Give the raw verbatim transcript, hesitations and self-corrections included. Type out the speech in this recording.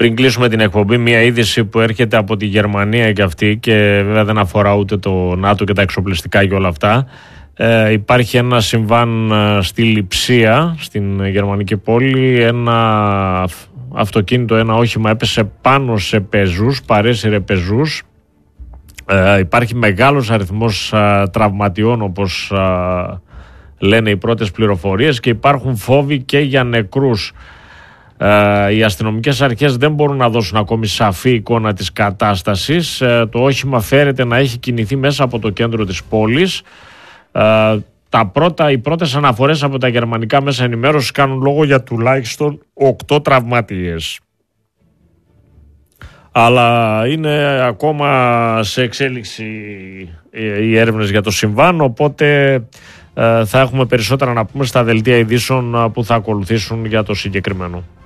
Πριν κλείσουμε την εκπομπή, μια είδηση που έρχεται από τη Γερμανία και αυτή, και βέβαια δεν αφορά ούτε το ΝΑΤΟ και τα εξοπλιστικά και όλα αυτά. Ε, υπάρχει ένα συμβάν στη Λειψία, στην γερμανική πόλη. Ένα αυτοκίνητο, ένα όχημα έπεσε πάνω σε πεζούς, παρέσυρε πεζούς. Ε, υπάρχει μεγάλος αριθμός α, τραυματιών, όπως α, λένε οι πρώτες πληροφορίες, και υπάρχουν φόβοι και για νεκρούς. Ε, οι αστυνομικές αρχές δεν μπορούν να δώσουν ακόμη σαφή εικόνα της κατάστασης. Ε, το όχημα φέρεται να έχει κινηθεί μέσα από το κέντρο της πόλης. Ε, τα πρώτα, οι πρώτες αναφορές από τα γερμανικά μέσα ενημέρωσης κάνουν λόγο για τουλάχιστον οκτώ τραυματίες. Αλλά είναι ακόμα σε εξέλιξη οι έρευνες για το συμβάν, οπότε ε, θα έχουμε περισσότερα να πούμε στα δελτία ειδήσεων που θα ακολουθήσουν για το συγκεκριμένο.